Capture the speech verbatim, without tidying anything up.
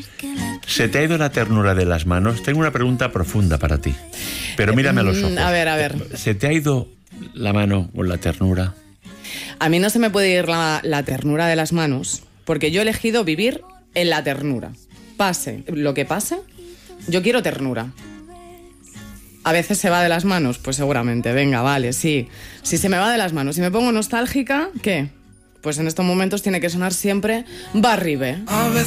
¿Se te ha ido la ternura de las manos? Tengo una pregunta profunda para ti, pero mírame a los ojos. A ver, a ver. ¿Se te ha ido la mano con la ternura? A mí no se me puede ir la, la ternura de las manos, porque yo he elegido vivir en la ternura. Pase lo que pase, yo quiero ternura. A veces se va de las manos, pues seguramente, venga, vale, sí. Si se me va de las manos, si me pongo nostálgica, ¿qué? Pues en estos momentos tiene que sonar siempre Barry B.